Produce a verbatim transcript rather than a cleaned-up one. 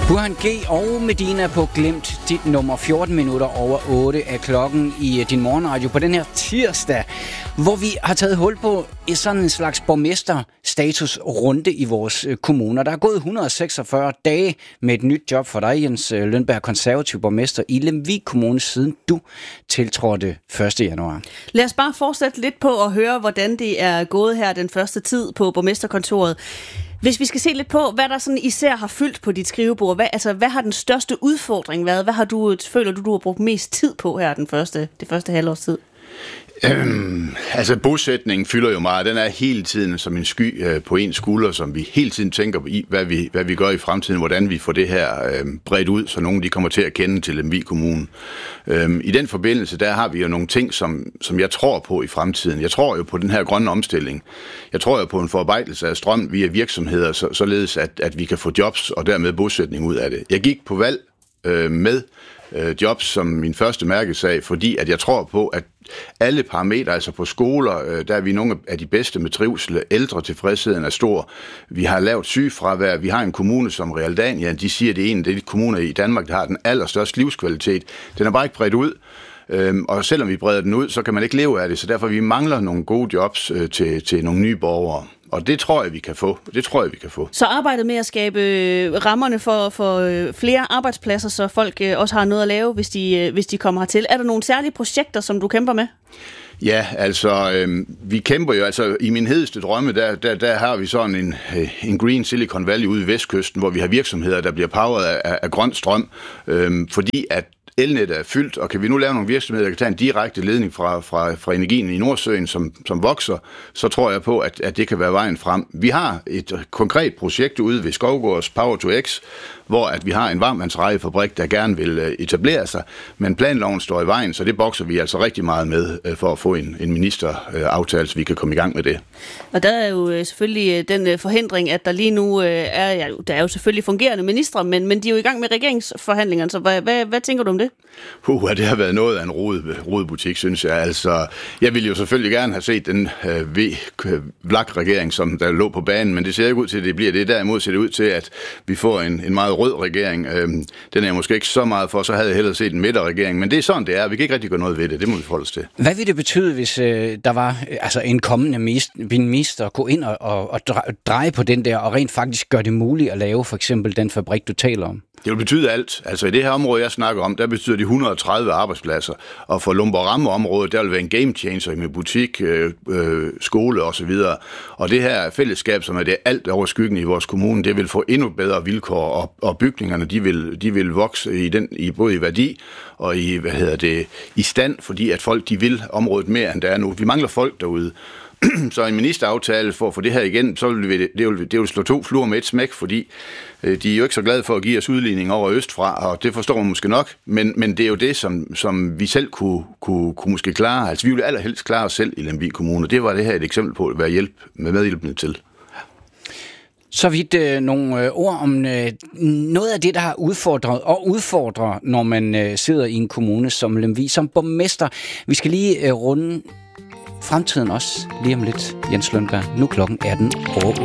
Burhan G og Medina på Glimt, dit nummer fjorten minutter over otte af klokken i din morgenradio på den her tirsdag, hvor vi har taget hul på sådan en slags borgmesterstatusrunde i vores kommuner. Der er gået et hundrede og seksogfyrre dage med et nyt job for dig, Jens Lønberg, konservativ borgmester i Lemvig Kommune, siden du tiltrådte første januar. Lad os bare fortsætte lidt på at høre, hvordan det er gået her den første tid på borgmesterkontoret. Hvis vi skal se lidt på, hvad der sådan især har fyldt på dit skrivebord, hvad, altså, hvad har den største udfordring været? Hvad har du, føler du, du har brugt mest tid på her den første, det første halvårs tid? Øhm, altså bosætningen fylder jo meget. Den er hele tiden som en sky øh, på en skulder, som vi hele tiden tænker i, hvad vi, hvad vi gør i fremtiden, hvordan vi får det her øh, bredt ud, så nogen de kommer til at kende til Lemvig Kommune. Øhm, I den forbindelse, der har vi jo nogle ting, som, som jeg tror på i fremtiden. Jeg tror jo på den her grønne omstilling. Jeg tror jo på en forarbejdelse af strøm via virksomheder, så, således at, at vi kan få jobs og dermed bosætning ud af det. Jeg gik på valg øh, med jobs som min første mærkesag, fordi at jeg tror på, at alle parametre, altså på skoler, der er vi nogle af de bedste med trivsel, ældre tilfredsheden er stor. Vi har lavt sygefravær, vi har en kommune som Realdania, de siger, det er en af de kommuner i Danmark, der har den allerstørste livskvalitet. Den er bare ikke bredt ud. Øhm, og selvom vi breder den ud, så kan man ikke leve af det, så derfor vi mangler nogle gode jobs øh, til, til nogle nye borgere. Og det tror jeg, vi kan få. Det tror jeg, vi kan få. Så arbejdet med at skabe rammerne for, for flere arbejdspladser, så folk også har noget at lave, hvis de, hvis de kommer hertil. Er der nogle særlige projekter, som du kæmper med? Ja, altså, øh, vi kæmper jo, altså i min hedeste drømme, der, der, der har vi sådan en, en Green Silicon Valley ude i Vestkysten, hvor vi har virksomheder, der bliver powered af, af grøn strøm, øh, fordi at elnettet er fyldt, og kan vi nu lave nogle virksomheder, der kan tage en direkte ledning fra, fra, fra energien i Nordsøen, som, som vokser, så tror jeg på, at, at det kan være vejen frem. Vi har et konkret projekt ude ved Skovgårds Power to X, hvor at vi har en varmvandsrejefabrik, der gerne vil etablere sig, men planloven står i vejen, så det bokser vi altså rigtig meget med for at få en, en ministeraftale, så vi kan komme i gang med det. Og der er jo selvfølgelig den forhindring, at der lige nu er, ja, der er jo selvfølgelig fungerende ministre, men, men de er jo i gang med regeringsforhandlingerne, så hvad, hvad, hvad tænker du om det? Uh, det har været noget af en rodebutik, synes jeg. Altså, jeg ville jo selvfølgelig gerne have set den øh, V L A K-regering, som der lå på banen, men det ser ikke ud til, at det bliver det. Derimod ser det ud til, at vi får en, en meget rød regering. Øhm, den er jeg måske ikke så meget for, så havde jeg hellere set en midterregering, men det er sådan, det er. Vi kan ikke rigtig gøre noget ved det. Det må vi forholde os til. Hvad vil det betyde, hvis øh, der var altså en kommende minister gå ind og, og, og dreje på den der, og rent faktisk gøre det muligt at lave for eksempel den fabrik, du taler om? Det vil betyde alt. Altså i det her område, jeg snakker om, der betyder de et hundrede og tredive arbejdspladser. Og for Lumborg-Ramme-området, der vil være en game changer med butik, øh, øh, skole osv. Og det her fællesskab, som er det alt overskyggende i vores kommune, det vil få endnu bedre vilkår, og, og bygningerne, de vil, de vil vokse i den, i både i værdi og i, hvad hedder det, i stand, fordi at folk, de vil området mere, end der er nu. Vi mangler folk derude. Så en ministeraftale for at få det her igen, så vil det, det, vil, det vil slå to fluer med et smæk, fordi øh, de er jo ikke så glade for at give os udligning over øst fra, og det forstår man måske nok, men, men det er jo det, som, som vi selv kunne, kunne, kunne måske klare. Altså vi ville allerhelst klare os selv i Lemvig Kommune, og det var det her et eksempel på at være hjælp med medhjælpende til. Så vidt øh, nogle øh, ord om øh, noget af det, der har udfordret og udfordrer, når man øh, sidder i en kommune som Lemvig, som borgmester. Vi skal lige øh, runde fremtiden også lige om lidt, Jens Lønberg. Nu klokken atten over